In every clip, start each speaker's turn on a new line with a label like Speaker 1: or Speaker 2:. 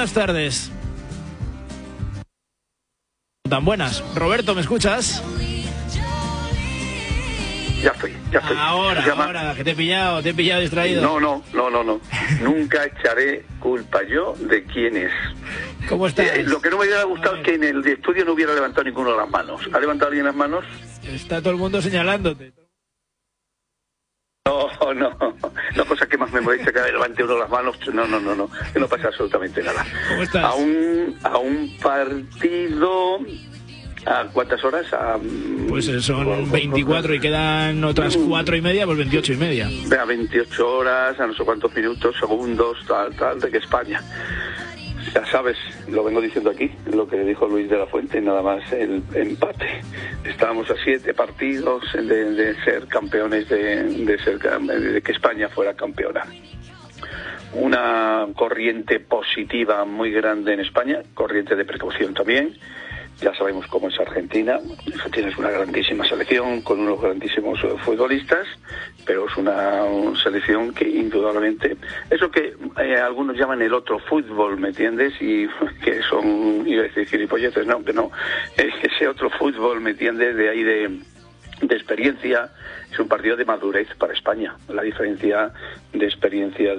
Speaker 1: buenas tardes. Tan buenas. Roberto, ¿me escuchas?
Speaker 2: Ya estoy.
Speaker 1: Ahora, que te he pillado distraído.
Speaker 2: No. Nunca echaré culpa yo de quién es.
Speaker 1: ¿Cómo estás?
Speaker 2: Lo que no me hubiera gustado es que en el estudio no hubiera levantado ninguno las manos. ¿Ha levantado alguien las manos?
Speaker 1: Está todo el mundo señalándote.
Speaker 2: No, cosa que más me molesta que levante uno las manos. No, que no pasa absolutamente nada.
Speaker 1: ¿Cómo estás?
Speaker 2: A un partido... ¿A cuántas horas?
Speaker 1: Pues son 24 y quedan otras 4 y media, pues 28 y media.
Speaker 2: A 28 horas, a no sé cuántos minutos, segundos, tal, de que España. Ya sabes, lo vengo diciendo aquí, lo que dijo Luis de la Fuente, nada más el empate. Estábamos a 7 partidos de ser campeones, de que España fuera campeona. Una corriente positiva muy grande en España, corriente de precaución también. Ya sabemos cómo es Argentina. Argentina es una grandísima selección con unos grandísimos futbolistas, pero es una selección que indudablemente, eso que algunos llaman el otro fútbol, ¿me entiendes? Y que son, iba a decir gilipolleces, no, que no, ese otro fútbol, ¿me entiendes? De ahí de experiencia. Es un partido de madurez para España. La diferencia de experiencia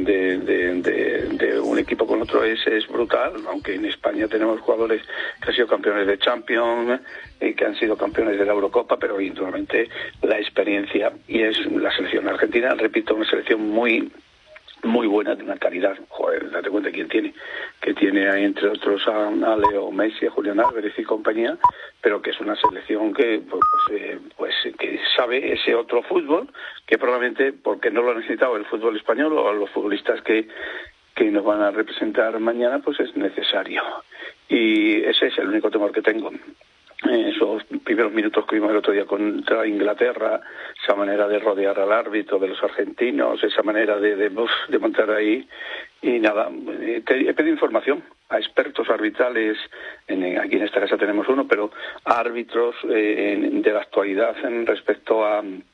Speaker 2: de un equipo con otro es brutal, aunque en España tenemos jugadores que han sido campeones de Champions, que han sido campeones de la Eurocopa, pero indudablemente la experiencia, y es la selección argentina, repito, una selección muy buena, de una calidad. Joder, date cuenta quién tiene, que tiene ahí entre otros a Leo Messi, a Julián Álvarez y compañía, pero que es una selección que pues que sabe ese otro fútbol, que probablemente porque no lo ha necesitado el fútbol español o los futbolistas que nos van a representar mañana, pues es necesario. Y ese es el único temor que tengo. Esos primeros minutos que vimos el otro día contra Inglaterra, esa manera de rodear al árbitro de los argentinos, esa manera de montar ahí, y nada, he pedido información a expertos arbitrales, aquí en esta casa tenemos uno, pero a árbitros de la actualidad en respecto al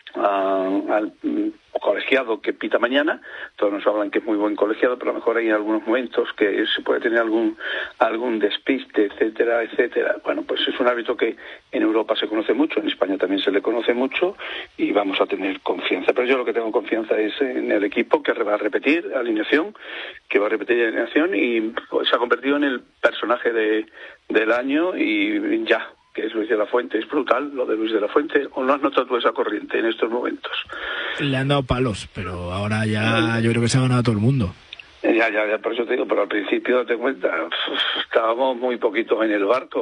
Speaker 2: colegiado que pita mañana. Todos nos hablan que es muy buen colegiado, pero a lo mejor hay algunos momentos que se puede tener algún despiste, etcétera. Bueno, pues es un árbitro que en Europa se conoce mucho, en España también se le conoce mucho, y vamos a tener confianza. Pero yo lo que tengo confianza es en el equipo, que va a repetir alineación, y pues se ha convertido en el personaje del año, y ya, que es Luis de la Fuente. Es brutal lo de Luis de la Fuente. ¿O no has notado tú esa corriente en estos momentos?
Speaker 1: Le han dado palos, pero ahora ya yo creo que se ha ganado a todo el mundo.
Speaker 2: Ya, por eso te digo, pero al principio, date cuenta, estábamos muy poquitos en el barco,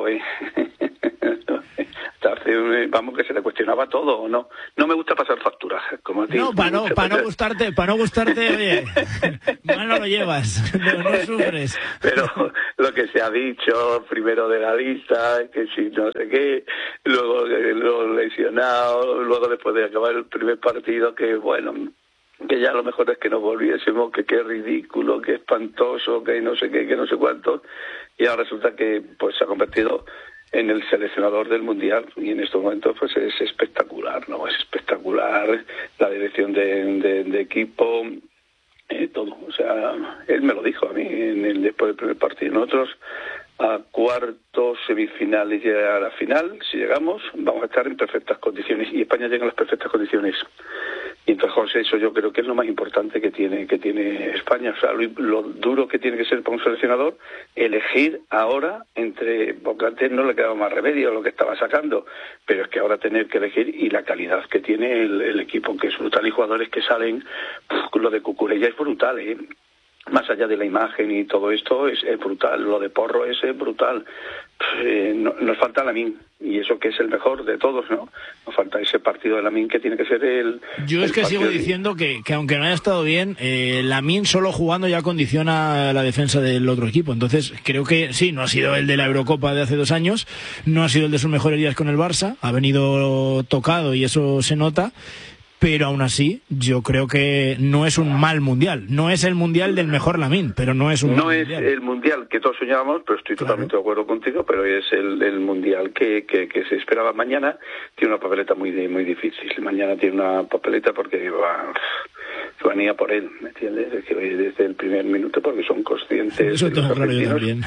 Speaker 2: vamos, que se le cuestionaba todo, ¿o no? No me gusta pasar facturas, como a ti.
Speaker 1: No, para no gustarte, oye, mal no lo llevas, no sufres.
Speaker 2: Pero lo que se ha dicho, primero de la lista, que si no sé qué, luego los lesionados, luego después de acabar el primer partido, que bueno, que ya lo mejor es que nos volviésemos, que qué ridículo, que espantoso, que no sé qué, que no sé cuánto, y ahora resulta que pues se ha convertido en el seleccionador del Mundial, y en estos momentos pues es espectacular, ¿no? Es espectacular la dirección de equipo, todo. O sea, él me lo dijo a mí después del primer partido. Nosotros a cuartos, semifinales y a la final, si llegamos, vamos a estar en perfectas condiciones, y España llega en las perfectas condiciones. Y entonces, José, eso yo creo que es lo más importante que tiene España. O sea, lo duro que tiene que ser para un seleccionador elegir ahora porque antes no le quedaba más remedio a lo que estaba sacando, pero es que ahora tener que elegir, y la calidad que tiene el equipo, que es brutal, y jugadores que salen, lo de Cucurella es brutal, más allá de la imagen y todo esto, es brutal. Lo de Porro es brutal. Nos falta Lamine, y eso que es el mejor de todos, ¿no? Nos falta ese partido de Lamine, que tiene que ser
Speaker 1: Yo es que sigo diciendo que aunque no haya estado bien, Lamine solo jugando ya condiciona la defensa del otro equipo. Entonces creo que sí, no ha sido el de la Eurocopa de hace 2 años, no ha sido el de sus mejores días con el Barça, ha venido tocado y eso se nota. Pero aún así, yo creo que no es un mal mundial. No es el mundial del mejor Lamine, pero no es un mal mundial. No es
Speaker 2: el mundial que todos soñábamos, pero estoy totalmente de acuerdo contigo, pero es el mundial que se esperaba. Mañana tiene una papeleta muy difícil. Mañana tiene una papeleta porque van a por él, ¿me entiendes? Es que desde el primer minuto, porque son conscientes...
Speaker 1: Eso tengo claro yo también.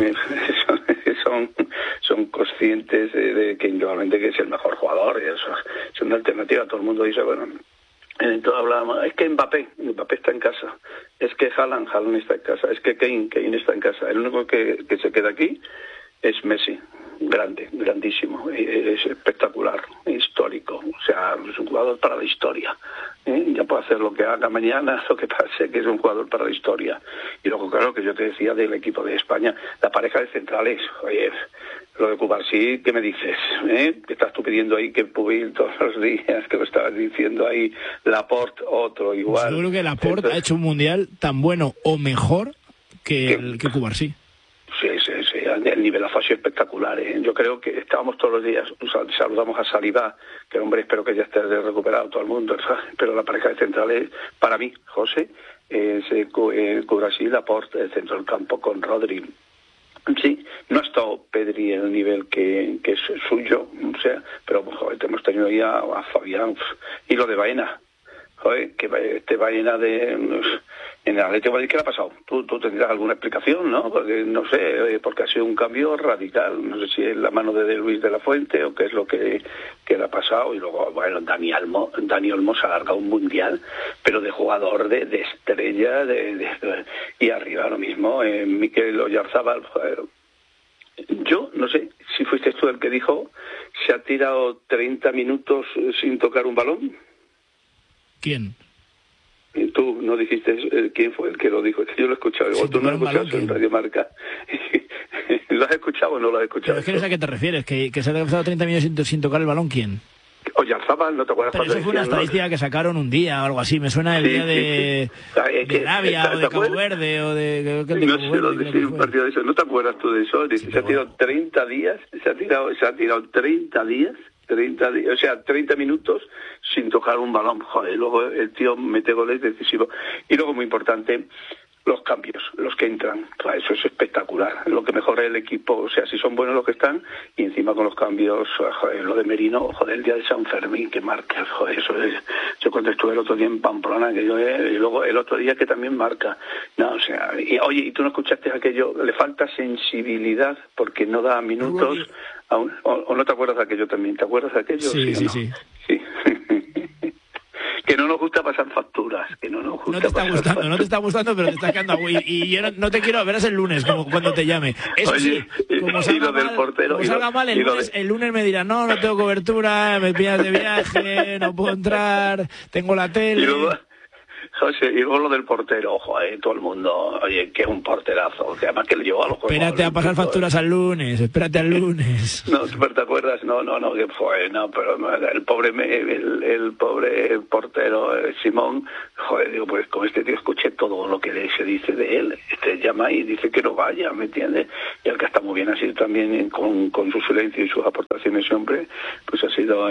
Speaker 2: Son conscientes de que indudablemente que es el mejor jugador, y eso es una alternativa. Todo el mundo dice, bueno, entonces hablábamos, es que Mbappé está en casa, es que Haaland está en casa, es que Kane está en casa. El único que se queda aquí es Messi, grandísimo, es espectacular, histórico, o sea, es un jugador para la historia. Ya puede hacer lo que haga mañana, lo que pase, que es un jugador para la historia. Y luego, claro, que yo te decía del equipo de España, la pareja de centrales, oye, lo de Cubarsí, ¿qué me dices? Que estás tú pidiendo ahí que Pubil todos los días, que lo estabas diciendo ahí, Laporte, otro igual.
Speaker 1: Yo creo que Laporte ha hecho un mundial tan bueno o mejor que Cubarsí.
Speaker 2: Sí, el nivelazo ha sido espectacular. Yo creo que estábamos todos los días, saludamos a Saliba, que hombre, espero que ya esté recuperado todo el mundo, ¿sabes? Pero la pareja de centrales, para mí, José, es Cubarsí, Laporte, el centro del campo con Rodri. Sí, no ha estado Pedri en el nivel que es suyo, o sea, pero joder, hemos tenido ahí a Fabián y lo de Baena. Joder, que Baena en el Atlético de Madrid, ¿qué le ha pasado? Tú tendrás alguna explicación, ¿no? Porque no sé, porque ha sido un cambio radical. No sé si es la mano de Luis de la Fuente o qué es lo que le ha pasado. Y luego, bueno, Dani Olmo se ha alargado un mundial, pero de jugador, de estrella, y arriba lo mismo, Mikel Oyarzabal. Yo no sé si fuiste tú el que dijo, se ha tirado 30 minutos sin tocar un balón.
Speaker 1: ¿Quién?
Speaker 2: Y tú no dijiste quién fue el que lo dijo. Yo lo he escuchado. Igual tú no lo has escuchado en Radio Marca. ¿Lo has escuchado o no lo has escuchado?
Speaker 1: Pero es que no sé a qué te refieres. ¿Que se ha pasado 30 minutos sin tocar el balón? ¿Quién?
Speaker 2: Oyarzabal, ¿no te acuerdas?
Speaker 1: Pero eso fue una estadística que sacaron un día o algo así. Me suena el día de Arabia o de Cabo Verde o de...
Speaker 2: No sé lo decir un partido de eso. ¿No te acuerdas tú de eso? Se ha tirado 30 días. Se ha tirado 30 días. O sea, 30 minutos sin tocar un balón. Joder, luego el tío mete goles decisivos. Y luego, muy importante, los cambios, los que entran. Eso es espectacular. Lo que mejora el equipo, o sea, si son buenos los que están, y encima con los cambios, joder, lo de Merino, joder, el día de San Fermín, que marca, joder, eso es. Yo cuando estuve el otro día en Pamplona, y luego el otro día que también marca. No, o sea, oye, ¿y tú no escuchaste aquello? Le falta sensibilidad porque no da minutos. ¿O no te acuerdas de aquello también? ¿Te acuerdas de aquello?
Speaker 1: Sí.
Speaker 2: Que no nos gusta pasar facturas, que no nos gusta.
Speaker 1: No te está gustando, pero te está quedando. Y yo no te quiero, verás el lunes, como cuando te llame. Eso
Speaker 2: oye,
Speaker 1: sí, como salga mal, el lunes me dirán, no tengo cobertura, me pillas de viaje, no puedo entrar, tengo la tele.
Speaker 2: José, y luego lo del portero, joder, todo el mundo, oye, que es un porterazo, o sea, además que lo llevó a los juegos.
Speaker 1: Espérate a pasar facturas al lunes, espérate al lunes.
Speaker 2: No, ¿pero te acuerdas? No, que fue, pero el pobre portero Simón, joder, digo, pues con este tío escuché todo lo que se dice de él, llama y dice que no vaya, ¿me entiendes? Y el que está muy bien así también con su silencio y sus aportaciones siempre, pues ha sido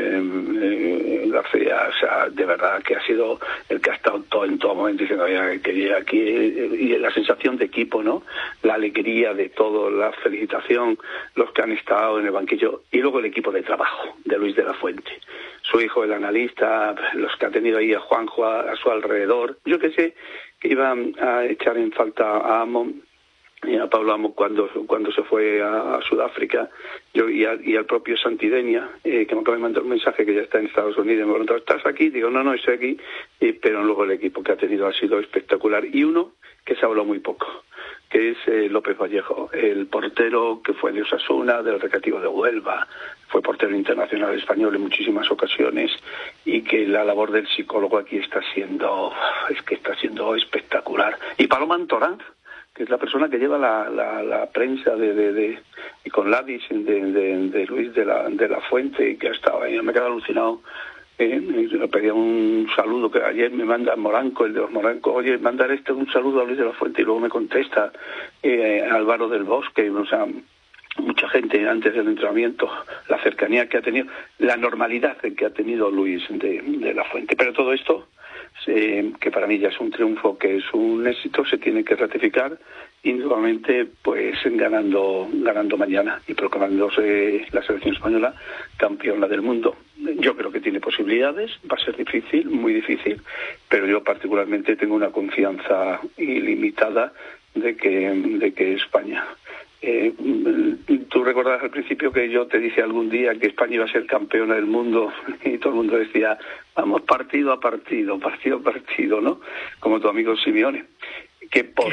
Speaker 2: García, o sea, de verdad que ha sido el que ha estado en todo momento diciendo que llegue aquí, y la sensación de equipo, ¿no? La alegría de todo, la felicitación, los que han estado en el banquillo, y luego el equipo de trabajo de Luis de la Fuente, su hijo el analista, los que ha tenido ahí a Juanjo a su alrededor. Yo que sé que iban a echar en falta a Amon y a Pablo Amo cuando se fue a Sudáfrica, y al propio Santidenia, que me acaba de mandar un mensaje que ya está en Estados Unidos, me preguntó, ¿estás aquí? Digo, no, estoy aquí, pero luego el equipo que ha tenido ha sido espectacular, y uno que se habló muy poco, que es López Vallejo, el portero que fue de Osasuna, del Recreativo de Huelva, fue portero internacional español en muchísimas ocasiones, y que la labor del psicólogo aquí está siendo espectacular. Y Paloma Antoranz, que es la persona que lleva la prensa y con Ladis de Luis de la Fuente, y que ha estado ahí, me he quedado alucinado. Le pedía un saludo, que ayer me manda Moranco, el de los Moranco, oye, mandar un saludo a Luis de la Fuente, y luego me contesta Álvaro del Bosque, o sea, mucha gente antes del entrenamiento, la cercanía que ha tenido, la normalidad que ha tenido Luis de la Fuente. Pero todo esto que para mí ya es un triunfo, que es un éxito, se tiene que ratificar y nuevamente pues ganando mañana y proclamándose la selección española campeona del mundo. Yo creo que tiene posibilidades, va a ser difícil, muy difícil, pero yo particularmente tengo una confianza ilimitada de que España. Tú recordarás al principio que yo te dije algún día que España iba a ser campeona del mundo y todo el mundo decía, vamos partido a partido, ¿no? Como tu amigo Simeone. Que por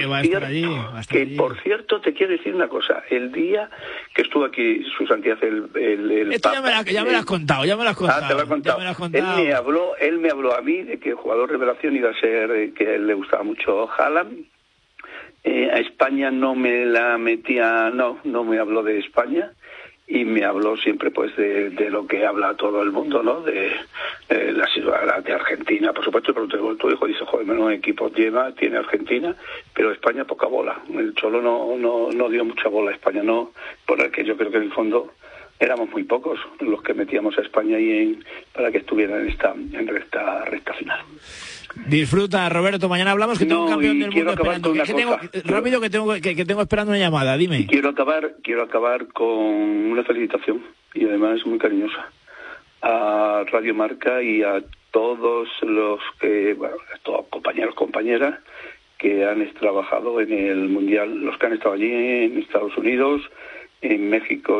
Speaker 2: cierto te quiero decir una cosa, el día que estuvo aquí su santidad el
Speaker 1: esto
Speaker 2: Papa,
Speaker 1: ya me lo has contado.
Speaker 2: te lo he contado. Él me habló a mí de que el jugador revelación iba a ser, que a él le gustaba mucho Haaland. A España no me la metía, no me habló de España y me habló siempre pues de lo que habla todo el mundo, ¿no? De la situación de Argentina, por supuesto, pero tu hijo dice, joder, menos equipos tiene Argentina, pero España poca bola. El Cholo no dio mucha bola a España, no, por el que yo creo que en el fondo éramos muy pocos los que metíamos a España ahí para que estuviera en esta recta final.
Speaker 1: Disfruta, Roberto, mañana hablamos, que tengo un campeón del mundo esperando. Que tengo esperando una llamada, dime.
Speaker 2: Y quiero acabar con una felicitación, y además muy cariñosa, a Radio Marca y a todos los que, todos compañeros, compañeras, que han trabajado en el Mundial, los que han estado allí en Estados Unidos, en México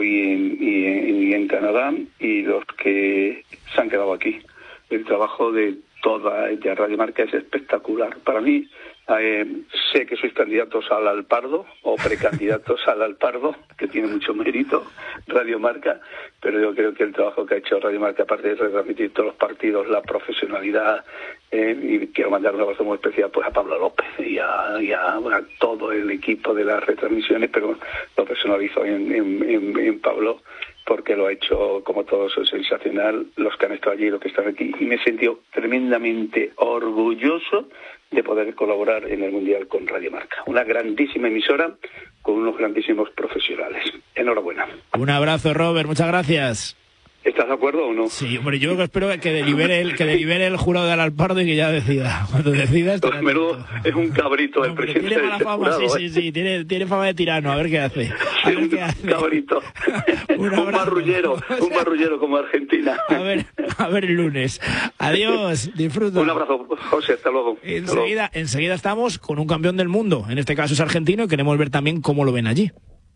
Speaker 2: y en Canadá, y los que se han quedado aquí. El trabajo de Radio Marca es espectacular. Para mí, sé que sois candidatos al Alpardo o precandidatos al Alpardo, que tiene mucho mérito Radio Marca, pero yo creo que el trabajo que ha hecho Radio Marca, aparte de retransmitir todos los partidos, la profesionalidad, y quiero mandar un abrazo muy especial pues a Pablo López y a todo el equipo de las retransmisiones, pero lo personalizo en Pablo, porque lo ha hecho, como todos, sensacional, los que han estado allí, los que están aquí, y me he sentido tremendamente orgulloso de poder colaborar en el Mundial con Radio Marca. Una grandísima emisora con unos grandísimos profesionales. Enhorabuena.
Speaker 1: Un abrazo, Robert, muchas gracias.
Speaker 2: ¿Estás de acuerdo o no?
Speaker 1: Sí, hombre, yo espero que delibere el jurado del Alpardo y que ya decida. Cuando decida...
Speaker 2: Menudo, es un cabrito el presidente.
Speaker 1: Tiene mala fama, jurado, sí, tiene fama de tirano, a ver qué hace.
Speaker 2: Un cabrito. un marrullero como Argentina.
Speaker 1: A ver el lunes. Adiós, disfruta.
Speaker 2: Un abrazo, José, hasta luego.
Speaker 1: Enseguida estamos con un campeón del mundo, en este caso es argentino, y queremos ver también cómo lo ven allí.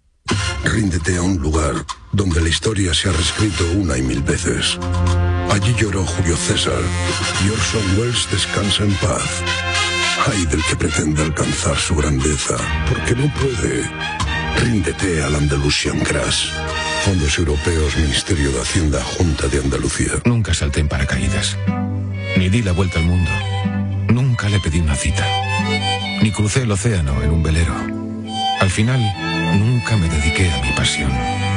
Speaker 3: Ríndete a un lugar donde la historia se ha reescrito una y mil veces. Allí lloró Julio César y Orson Welles descansa en paz. Ay del que pretende alcanzar su grandeza, porque no puede. Ríndete al Andalusian Crash. Fondos Europeos, Ministerio de Hacienda, Junta de Andalucía.
Speaker 4: Nunca salté en paracaídas, ni di la vuelta al mundo. Nunca le pedí una cita, ni crucé el océano en un velero. Al final, nunca me dediqué a mi pasión.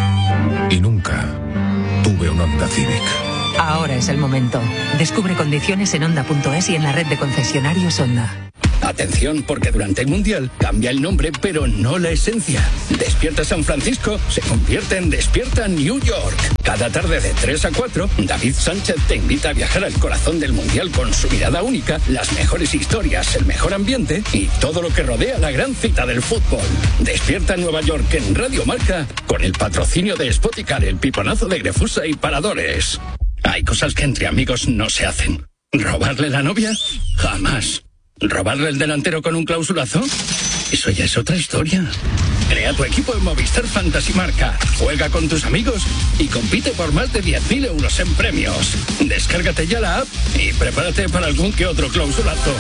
Speaker 4: Y nunca tuve un Honda Civic.
Speaker 5: Ahora es el momento. Descubre condiciones en Honda.es y en la red de concesionarios Honda.
Speaker 6: Atención, porque durante el Mundial cambia el nombre, pero no la esencia. Despierta San Francisco se convierte en Despierta New York. Cada tarde de 3 a 4, David Sánchez te invita a viajar al corazón del Mundial con su mirada única, las mejores historias, el mejor ambiente y todo lo que rodea la gran cita del fútbol. Despierta Nueva York en Radio Marca, con el patrocinio de Spoticar, el piponazo de Grefusa y Paradores. Hay cosas que entre amigos no se hacen. ¿Robarle la novia? Jamás. ¿Robarle el delantero con un clausulazo? Eso ya es otra historia. Crea tu equipo en Movistar Fantasy Marca. Juega con tus amigos y compite por más de 10.000 euros en premios. Descárgate ya la app y prepárate para algún que otro clausulazo.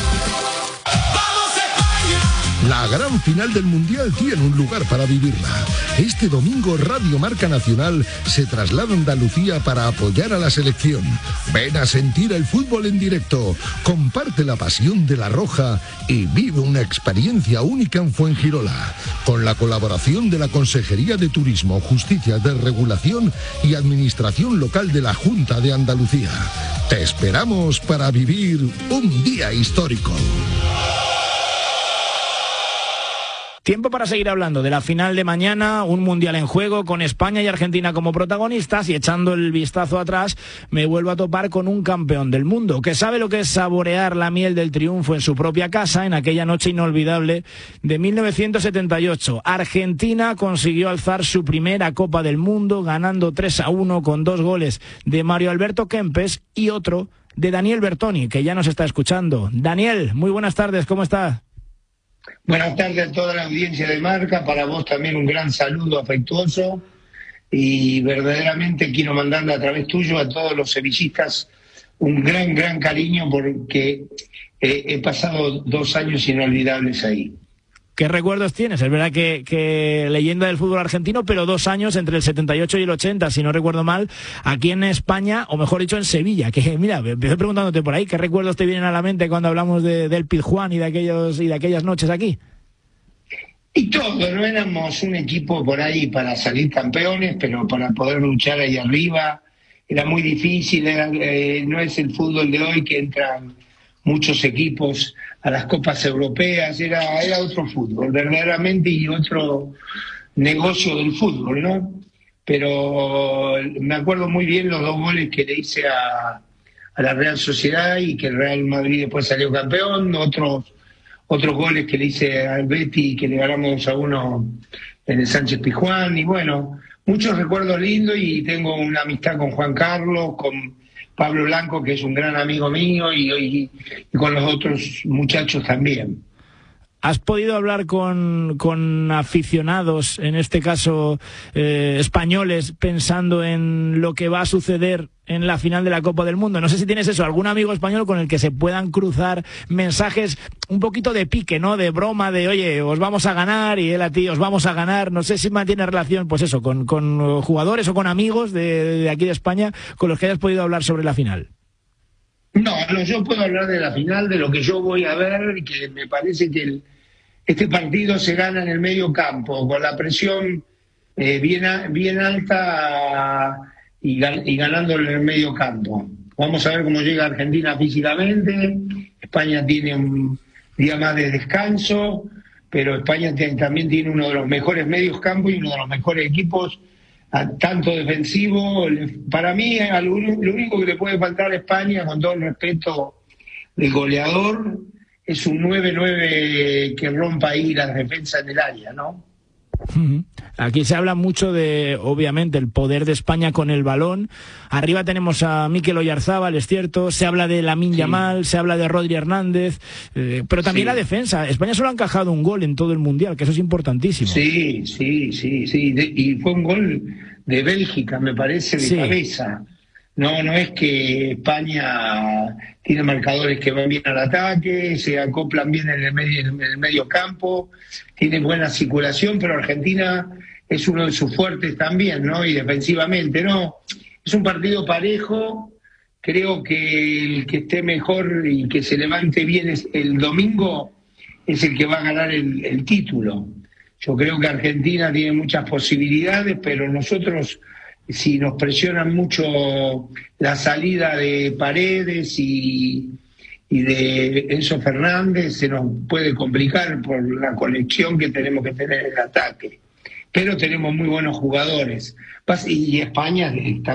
Speaker 3: La gran final del Mundial tiene un lugar para vivirla. Este domingo Radio Marca Nacional se traslada a Andalucía para apoyar a la selección. Ven a sentir el fútbol en directo, comparte la pasión de la Roja y vive una experiencia única en Fuengirola, con la colaboración de la Consejería de Turismo, Justicia de Regulación y Administración Local de la Junta de Andalucía. Te esperamos para vivir un día histórico.
Speaker 1: Tiempo para seguir hablando de la final de mañana, un mundial en juego con España y Argentina como protagonistas, y echando el vistazo atrás me vuelvo a topar con un campeón del mundo que sabe lo que es saborear la miel del triunfo en su propia casa en aquella noche inolvidable de 1978. Argentina consiguió alzar su primera Copa del Mundo ganando 3-1 con 2 goles de Mario Alberto Kempes y otro de Daniel Bertoni, que ya nos está escuchando. Daniel, muy buenas tardes, ¿cómo está?
Speaker 7: Buenas tardes a toda la audiencia de Marca, para vos también un gran saludo afectuoso, y verdaderamente quiero mandarle a través tuyo a todos los sevillistas un gran cariño, porque he pasado 2 años inolvidables ahí.
Speaker 1: ¿Qué recuerdos tienes? Es verdad que leyenda del fútbol argentino, pero 2 años entre el 78 y el 80, si no recuerdo mal, aquí en España, o mejor dicho, en Sevilla. Que mira, empecé preguntándote por ahí, ¿qué recuerdos te vienen a la mente cuando hablamos del Pizjuán y de aquellas noches aquí?
Speaker 7: Y todo, no éramos un equipo por ahí para salir campeones, pero para poder luchar ahí arriba era muy difícil. No es el fútbol de hoy que entran muchos equipos a las copas europeas, era otro fútbol, verdaderamente, y otro negocio del fútbol, ¿no? Pero me acuerdo muy bien los 2 goles que le hice a la Real Sociedad y que el Real Madrid después salió campeón, otros goles que le hice al Betis, que le ganamos 2-1 en el Sánchez Pizjuán, y bueno, muchos recuerdos lindos, y tengo una amistad con Juan Carlos, con Pablo Blanco, que es un gran amigo mío, y con los otros muchachos también.
Speaker 1: ¿Has podido hablar con aficionados, en este caso españoles, pensando en lo que va a suceder en la final de la Copa del Mundo? No sé si tienes eso, algún amigo español con el que se puedan cruzar mensajes un poquito de pique, ¿no? De broma, de oye, os vamos a ganar, y él a ti, os vamos a ganar. No sé si mantiene relación, pues eso, con jugadores o con amigos de aquí de España con los que hayas podido hablar sobre la final.
Speaker 7: No, yo puedo hablar de la final, de lo que yo voy a ver, y que me parece que este partido se gana en el medio campo, con la presión bien alta, y ganándolo en el medio campo. Vamos a ver cómo llega Argentina físicamente. España tiene un día más de descanso, pero España también tiene uno de los mejores medios campos y uno de los mejores equipos, tanto defensivo. Para mí, lo único que le puede faltar a España, con todo el respeto del goleador, es un 9-9 que rompa ahí las defensas del área, ¿no?
Speaker 1: Aquí se habla mucho de, obviamente, el poder de España con el balón. Arriba tenemos a Mikel Oyarzabal, es cierto, se habla de Lamine Yamal, se habla de Rodri Hernández, pero también la defensa. España solo ha encajado un gol en todo el Mundial, que eso es importantísimo.
Speaker 7: Sí, y fue un gol de Bélgica, me parece, de cabeza. No es que España tiene marcadores que van bien al ataque, se acoplan bien en el medio campo, tiene buena circulación, pero Argentina es uno de sus fuertes también, ¿no? Y defensivamente, ¿no? Es un partido parejo. Creo que el que esté mejor y que se levante bien el domingo es el que va a ganar el título. Yo creo que Argentina tiene muchas posibilidades, pero nosotros, si nos presionan mucho la salida de Paredes y de Enzo Fernández, se nos puede complicar por la conexión que tenemos que tener en el ataque. Pero tenemos muy buenos jugadores. Y España está